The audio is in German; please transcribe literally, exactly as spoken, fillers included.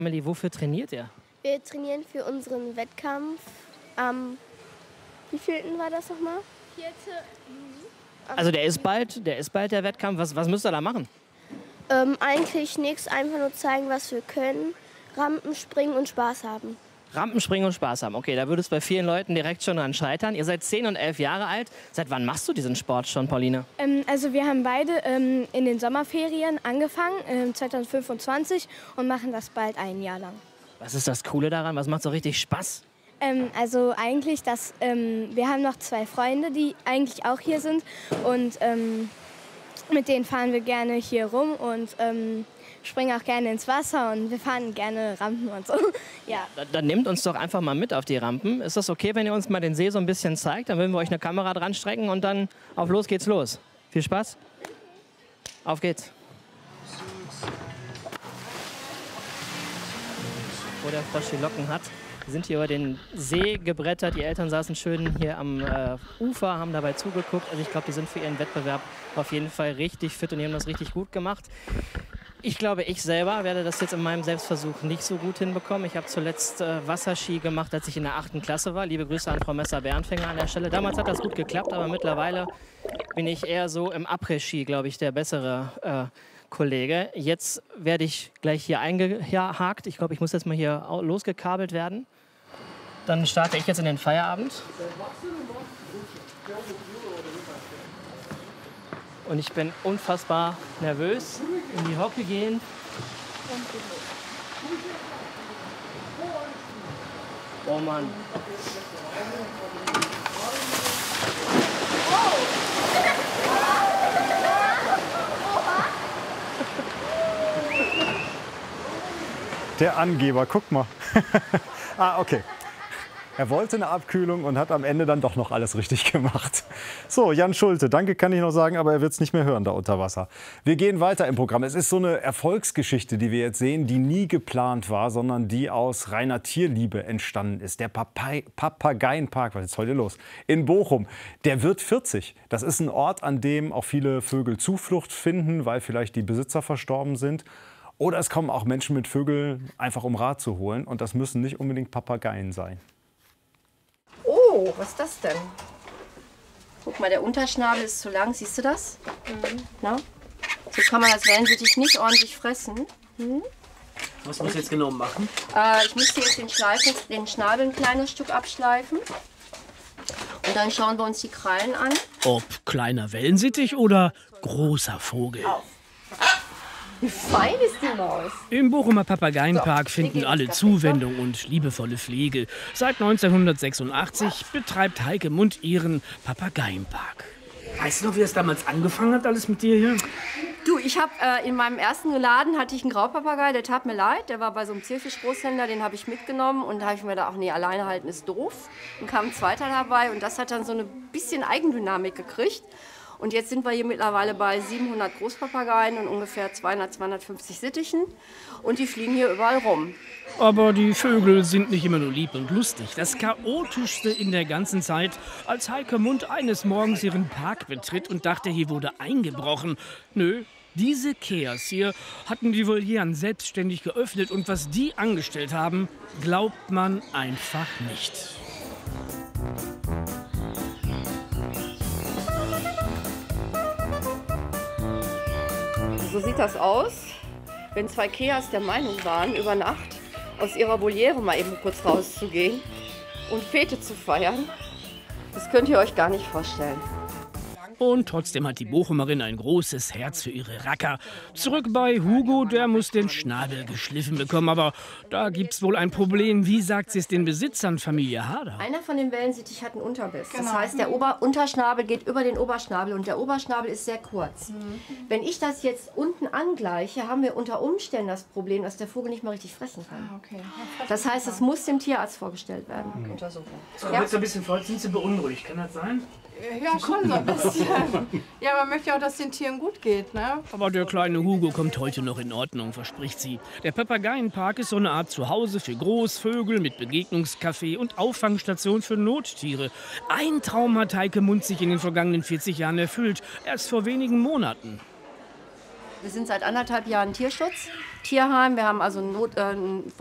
Emily, wofür trainiert ihr? Wir trainieren für unseren Wettkampf. Am wievielten war das nochmal? Vierte. Also der ist bald, der ist bald der Wettkampf. Was, was müsst ihr da machen? Ähm, eigentlich nichts, einfach nur zeigen, was wir können. Rampen springen und Spaß haben. Rampenspringen und Spaß haben. Okay, da würde es bei vielen Leuten direkt schon dran scheitern. Ihr seid zehn und elf Jahre alt. Seit wann machst du diesen Sport schon, Pauline? Ähm, also wir haben beide ähm, in den Sommerferien angefangen, ähm, zwanzig fünfundzwanzig, und machen das bald ein Jahr lang. Was ist das Coole daran? Was macht so richtig Spaß? Ähm, also eigentlich, dass, ähm, wir haben noch zwei Freunde, die eigentlich auch hier sind. Und ähm, mit denen fahren wir gerne hier rum und ähm, springen auch gerne ins Wasser. Und wir fahren gerne Rampen und so. Ja. Dann, dann nehmt uns doch einfach mal mit auf die Rampen. Ist das okay, wenn ihr uns mal den See so ein bisschen zeigt? Dann würden wir euch eine Kamera dran strecken und dann auf los geht's los. Viel Spaß. Auf geht's. Wo der Frosch die Locken hat. Wir sind hier über den See gebrettert. Die Eltern saßen schön hier am äh, Ufer, haben dabei zugeguckt. Also ich glaube, die sind für ihren Wettbewerb auf jeden Fall richtig fit und die haben das richtig gut gemacht. Ich glaube, ich selber werde das jetzt in meinem Selbstversuch nicht so gut hinbekommen. Ich habe zuletzt äh, Wasserski gemacht, als ich in der achten Klasse war. Liebe Grüße an Frau Messer-Bernfänger an der Stelle. Damals hat das gut geklappt, aber mittlerweile bin ich eher so im Après-Ski, glaube ich, der bessere äh, Kollege. Jetzt werde ich gleich hier eingehakt. Ich glaube, ich muss jetzt mal hier losgekabelt werden. Dann starte ich jetzt in den Feierabend. Und ich bin unfassbar nervös. In die Hocke gehen. Oh Mann. Der Angeber, guck mal. Ah, okay. Er wollte eine Abkühlung und hat am Ende dann doch noch alles richtig gemacht. So, Jan Schulte, danke kann ich noch sagen, aber er wird es nicht mehr hören da unter Wasser. Wir gehen weiter im Programm. Es ist so eine Erfolgsgeschichte, die wir jetzt sehen, die nie geplant war, sondern die aus reiner Tierliebe entstanden ist. Der Papai Papageienpark, was ist heute los? In Bochum, der wird vierzig. Das ist ein Ort, an dem auch viele Vögel Zuflucht finden, weil vielleicht die Besitzer verstorben sind. Oder es kommen auch Menschen mit Vögeln einfach um Rat zu holen. Und das müssen nicht unbedingt Papageien sein. Oh, was ist das denn? Guck mal, der Unterschnabel ist zu lang. Siehst du das? Mhm. Na? So kann man das Wellensittich nicht ordentlich fressen. Hm? Was muss ich jetzt genau machen? Äh, ich müsste jetzt den, Schleifen, den Schnabel ein kleines Stück abschleifen. Und dann schauen wir uns die Krallen an. Ob kleiner Wellensittich oder großer Vogel. Auf. Wie fein ist die Maus? Im Bochumer Papageienpark So, finden alle Zuwendung und liebevolle Pflege. Seit neunzehnhundertsechsundachtzig betreibt Heike Mund ihren Papageienpark. Weißt du noch, wie das damals angefangen hat, alles mit dir hier? Du, ich habe äh, in meinem ersten Laden hatte ich einen Graupapagei, der tat mir leid. Der war bei so einem Zierfischgroßhändler, den habe ich mitgenommen. Und da habe ich mir gedacht, ach nee, alleine halten ist doof. Dann kam ein zweiter dabei und das hat dann so eine bisschen Eigendynamik gekriegt. Und jetzt sind wir hier mittlerweile bei siebenhundert Großpapageien und ungefähr zweihundert, zweihundertfünfzig Sittichen. Und die fliegen hier überall rum. Aber die Vögel sind nicht immer nur lieb und lustig. Das Chaotischste in der ganzen Zeit, als Heike Mund eines Morgens ihren Park betritt und dachte, hier wurde eingebrochen. Nö, diese Keas hier hatten die Volieren selbstständig geöffnet. Und was die angestellt haben, glaubt man einfach nicht. So sieht das aus, wenn zwei Keas der Meinung waren, über Nacht aus ihrer Voliere mal eben kurz rauszugehen und Fete zu feiern. Das könnt ihr euch gar nicht vorstellen. Und trotzdem hat die Bochumerin ein großes Herz für ihre Racker. Zurück bei Hugo, der muss den Schnabel geschliffen bekommen. Aber da gibt's wohl ein Problem. Wie sagt sie es den Besitzern, Familie Harder? Einer von den Wellensittich hat einen Unterbiss. Genau. Das heißt, der Ober Unterschnabel geht über den Oberschnabel und der Oberschnabel ist sehr kurz. Mhm. Wenn ich das jetzt unten angleiche, haben wir unter Umständen das Problem, dass der Vogel nicht mehr richtig fressen kann. Ah, okay. Das heißt, es muss dem Tierarzt vorgestellt werden. Okay. Untersuchung. So, ja. Jetzt ein bisschen voll, sind Sie beunruhigt, kann das sein? Ja, schon so ein bisschen. Ja, man möchte ja auch, dass es den Tieren gut geht, ne? Aber der kleine Hugo kommt heute noch in Ordnung, verspricht sie. Der Papageienpark ist so eine Art Zuhause für Großvögel mit Begegnungscafé und Auffangstation für Nottiere. Ein Traum hat Heike Mund sich in den vergangenen vierzig Jahren erfüllt, erst vor wenigen Monaten. Wir sind seit anderthalb Jahren Tierschutz, Tierheim. Wir haben also ein, Not, äh, ein